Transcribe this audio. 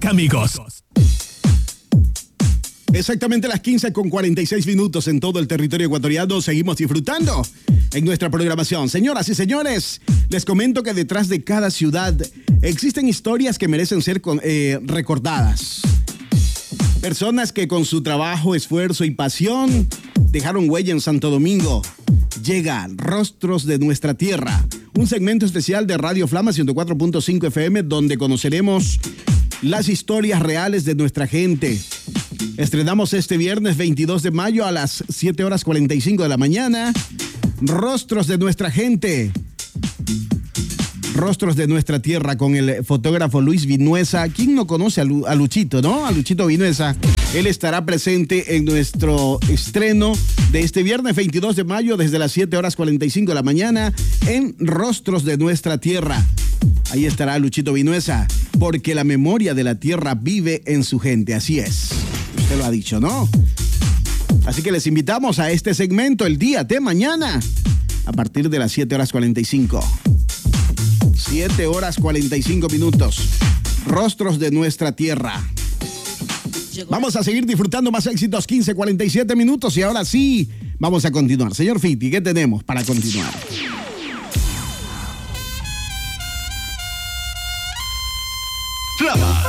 Amigos. Exactamente las 15:46 en todo el territorio ecuatoriano. Seguimos disfrutando en nuestra programación. Señoras y señores, les comento que detrás de cada ciudad existen historias que merecen ser recordadas. Personas que con su trabajo, esfuerzo y pasión dejaron huella en Santo Domingo. Llega Rostros de Nuestra Tierra, un segmento especial de Radio Flama 104.5 FM donde conoceremos las historias reales de nuestra gente. Estrenamos este viernes 22 de mayo a las 7:45 de la mañana. Rostros de Nuestra Gente. Rostros de Nuestra Tierra con el fotógrafo Luis Vinuesa. ¿Quién no conoce a Luchito, no? A Luchito Vinuesa. Él estará presente en nuestro estreno de este viernes 22 de mayo desde las 7:45 de la mañana en Rostros de Nuestra Tierra. Ahí estará Luchito Vinuesa, porque la memoria de la tierra vive en su gente. Así es. Usted lo ha dicho, ¿no? Así que les invitamos a este segmento el día de mañana a partir de las 7:45. 7:45. Rostros de Nuestra Tierra. Vamos a seguir disfrutando más éxitos. 15:47 y ahora sí, vamos a continuar. Señor Fiti, ¿qué tenemos para continuar? Flama